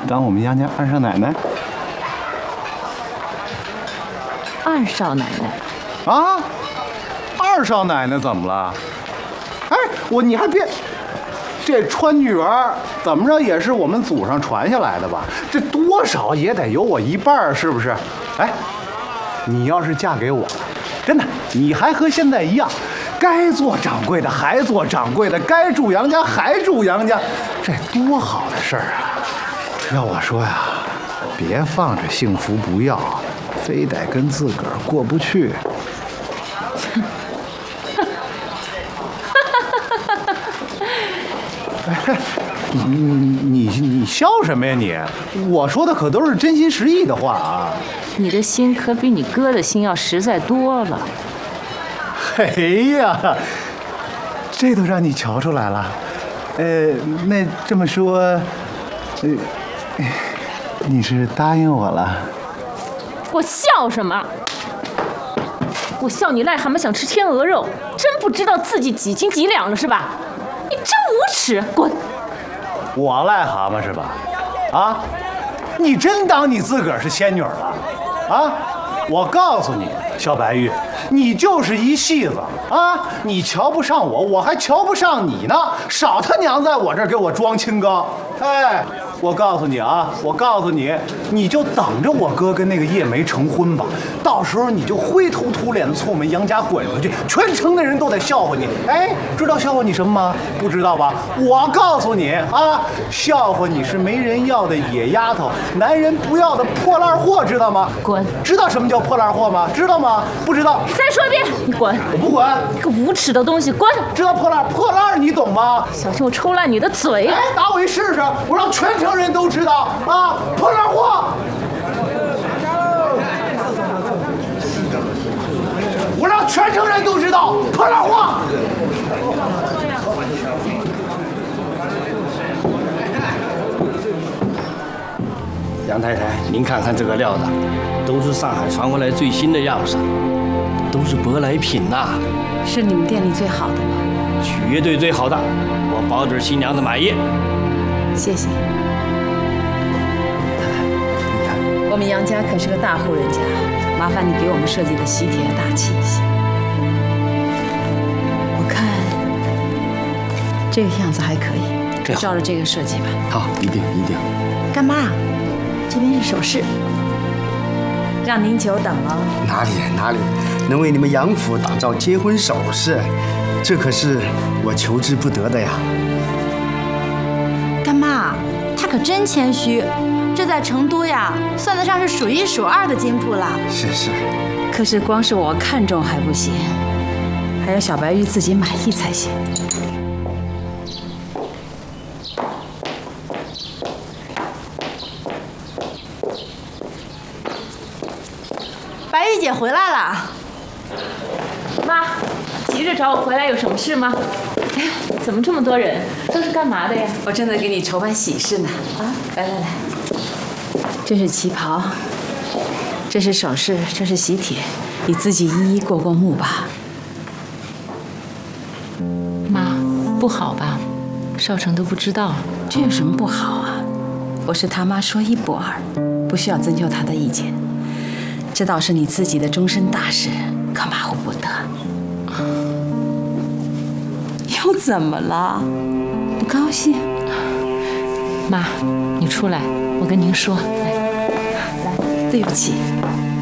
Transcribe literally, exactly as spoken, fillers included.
当我们杨家二少奶奶。 二少奶奶？ 啊，二少奶奶怎么了？哎，我你还别，这川女儿怎么着也是我们祖上传下来的吧？这多少也得有我一半，是不是？哎，你要是嫁给我，真的，你还和现在一样。该做掌柜的还做掌柜的，该住杨家还住杨家，这多好的事儿啊！要我说呀，别放着幸福不要，非得跟自个儿过不去。你你你你笑什么呀你？我说的可都是真心实意的话啊！ 你的心可比你哥的心要实在多了。 哎呀，这都让你瞧出来了。呃，那这么说，呃，你是答应我了？ 我笑什么？我笑你癞蛤蟆想吃天鹅肉，真不知道自己几斤几两了是吧？你真无耻，滚！ 我癞蛤蟆是吧？啊，你真当你自个儿是仙女了？啊，我告诉你，小白玉。你就是一戏子啊！你瞧不上我，我还瞧不上你呢！少他娘在我这儿给我装清高！哎，我告诉你啊，我告诉你，你就等着我哥跟那个叶梅成婚吧。到时候你就灰头土脸的从我们杨家滚出去，全城的人都得笑话你。哎，知道笑话你什么吗？不知道吧？我告诉你啊，笑话你是没人要的野丫头，男人不要的破烂货，知道吗？ 滚！ 知道什么叫破烂货吗？知道吗？不知道。 再说一遍，你滚！ 我不滚！ 你个无耻的东西，滚！ 知道破烂破烂你懂吗？ 小心我抽烂你的嘴！ 哎，打我一试试，我让全城人都知道啊！破烂货！我让全城人都知道破烂货！ 杨太太，您看看这个料子，都是上海传回来最新的样式，都是舶来品呐、啊。 是你们店里最好的吗？ 绝对最好的，我保准新娘子满意。 谢谢。 太太，你看， 我们杨家可是个大户人家，麻烦你给我们设计的喜帖大气一些。我看这个样子还可以，就照着这个设计吧。 好，一定一定。 干妈，这边是首饰，让您久等了。 哪里哪里，能为你们杨府打造结婚首饰，这可是我求之不得的呀。 干妈，他可真谦虚，这在成都呀，算得上是数一数二的金铺了。 是是。 可是光是我看中还不行，还要小白玉自己满意才行。 白玉姐回来了。 妈，急着找我回来有什么事吗？哎，怎么这么多人？都是干嘛的呀？ 我正在给你筹办喜事呢。 啊，来来来， 这是旗袍，这是首饰，这是喜帖，你自己一一过过目吧。 妈，不好吧？少成都不知道。 这有什么不好啊？我是他妈，说一不二，不需要征求他的意见。这倒是你自己的终身大事，可马虎不得。又怎么了？不高兴？ 妈，你出来，我跟您说。来， 来，对不起。